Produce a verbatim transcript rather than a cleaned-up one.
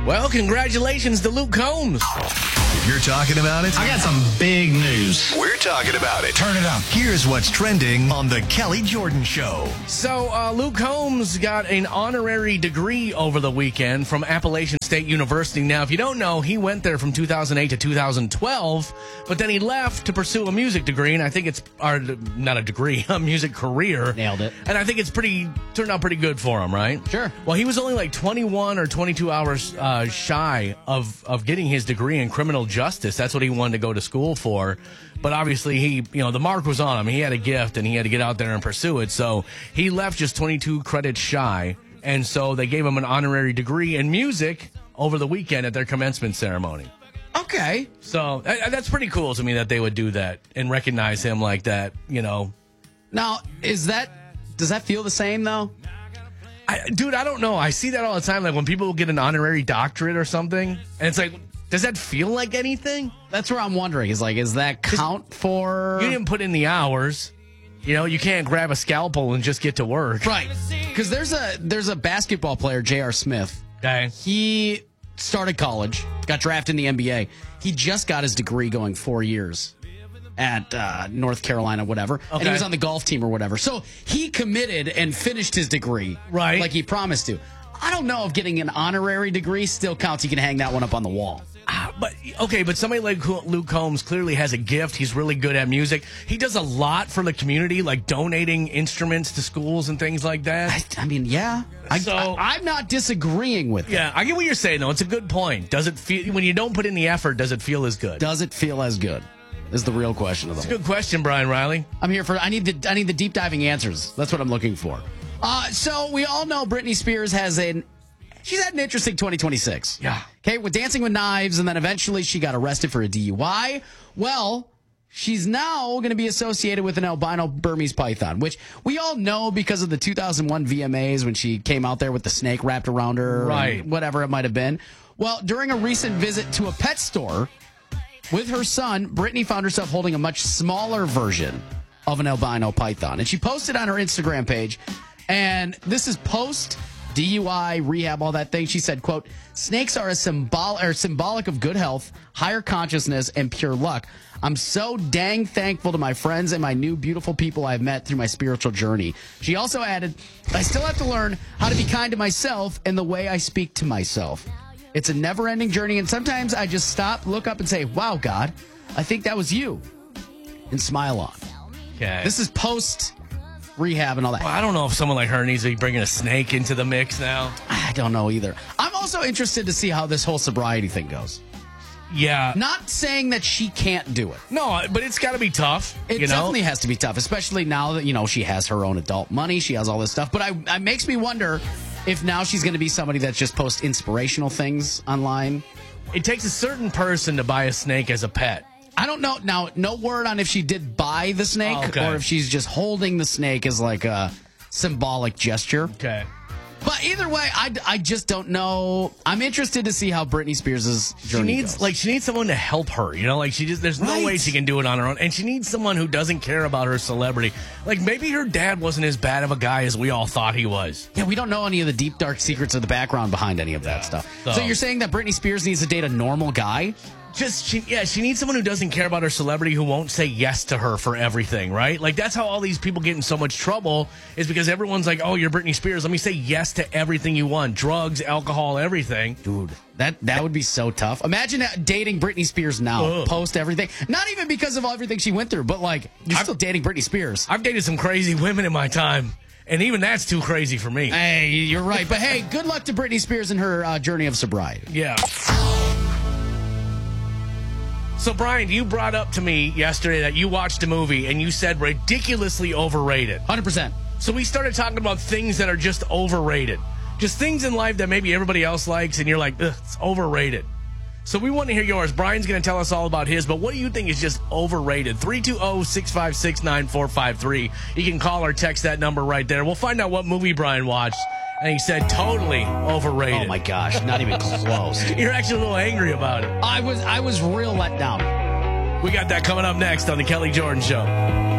Well, congratulations to Luke Combs. If you're talking about it, I got some big news. we're talking about it. Turn it up. Here's what's trending on The Kelly Jordan Show. So, uh, Luke Combs got an honorary degree over the weekend from Appalachian State University. Now, if you don't know, he went there from two thousand eight to two thousand twelve, but then he left to pursue a music degree, and I think it's, or not a degree, a music career. Nailed it. And I think it's pretty, turned out pretty good for him, right? Sure. Well, he was only like twenty-one or twenty-two hours uh, shy of, of getting his degree in criminal justice. That's what he wanted to go to school for. But obviously, he, you know, the mark was on him. He had a gift, and he had to get out there and pursue it. So he left just twenty-two credits shy. And so they gave him an honorary degree in music over the weekend at their commencement ceremony. Okay. So uh, that's pretty cool to me that they would do that and recognize him like that, you know. Now, is that, does that feel the same, though? I, dude, I don't know. I see that all the time. Like when people get an honorary doctorate or something, and it's like, does that feel like anything? That's where I'm wondering. Is like, is that count for? You didn't put in the hours. You know, you can't grab a scalpel and just get to work. Right. Because there's a there's a basketball player, J R. Smith. Okay. He started college, got drafted in the N B A. He just got his degree going four years at uh, North Carolina, whatever. Okay. And he was on the golf team or whatever. So he committed and finished his degree. Right. Like he promised to. I don't know if getting an honorary degree still counts. You can hang that one up on the wall. Ah, but okay, but somebody like Luke Combs clearly has a gift. He's really good at music. He does a lot for the community, like donating instruments to schools and things like that. I, I mean, yeah. I, So- I, I'm not disagreeing with it. Yeah, I get what you're saying, though. It's a good point. Does it feel, when you don't put in the effort, does it feel as good? Does it feel as good? Is the real question of the whole. Good question, Brian Riley. I'm here for. I need the. I need the deep diving answers. That's what I'm looking for. Uh, so we all know Britney Spears has an. She's had an interesting twenty twenty-six. Yeah. Okay, with Dancing with Knives, and then eventually she got arrested for a D U I. Well, she's now going to be associated with an albino Burmese python, which we all know because of the two thousand one V M As when she came out there with the snake wrapped around her, Right. and whatever it might have been. Well, during a recent visit to a pet store with her son, Britney found herself holding a much smaller version of an albino python. And she posted on her Instagram page, and this is post D U I, rehab, all that thing. She said, quote, snakes are a symbol or symbolic of good health, higher consciousness, and pure luck. I'm so dang thankful to my friends and my new beautiful people I've met through my spiritual journey. She also added, I still have to learn how to be kind to myself and the way I speak to myself. It's a never-ending journey, and sometimes I just stop, look up, and say, wow, God, I think that was you, and smile on. Okay. This is post rehab and all that. Well, I don't know if someone like her needs to be bringing a snake into the mix now. I don't know either. I'm also interested to see how this whole sobriety thing goes. Yeah. Not saying that she can't do it. No, but it's got to be tough. It you know? definitely has to be tough, especially now that, you know, she has her own adult money. She has all this stuff. But I, it makes me wonder if now she's going to be somebody that just posts inspirational things online. It takes a certain person to buy a snake as a pet. I don't know. Now, no word on if she did buy the snake Oh, okay. or if she's just holding the snake as like a symbolic gesture. Okay. But either way, I, I just don't know. I'm interested to see how Britney Spears' She journey needs goes. like she needs someone to help her, you know, like she just there's no Right. way she can do it on her own, and she needs someone who doesn't care about her celebrity. Like maybe her dad wasn't as bad of a guy as we all thought he was. Yeah, we don't know any of the deep, dark secrets of the background behind any of that stuff. So, So- you're saying that Britney Spears needs to date a normal guy? Just she, yeah, she needs someone who doesn't care about her celebrity, who won't say yes to her for everything, right? Like that's how all these people get in so much trouble, is because everyone's like, "Oh, you're Britney Spears. Let me say yes to everything you want: drugs, alcohol, everything." Dude, that that would be so tough. Imagine dating Britney Spears now, Ugh. post everything. Not even because of everything she went through, but like, you're I've- still dating Britney Spears. I've dated some crazy women in my time, and even that's too crazy for me. Hey, you're right. But hey, good luck to Britney Spears in her uh, journey of sobriety. Yeah. So, Brian, you brought up to me yesterday that you watched a movie and you said ridiculously overrated. one hundred percent. So we started talking about things that are just overrated. Just things in life that maybe everybody else likes and you're like, ugh, it's overrated. So we want to hear yours. Brian's going to tell us all about his, but what do you think is just overrated? three two zero, six five six, nine four five three. You can call or text that number right there. We'll find out what movie Brian watched. And he said totally overrated. Oh my gosh, not even close. You're actually a little angry about it. I was I was real let down. We got that coming up next on The Kelly Jordan Show.